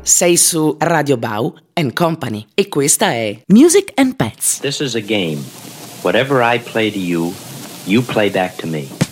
Sei su Radio Bau and Company e questa è Music and Pets. This is a game. Whatever I play to you, you play back to me.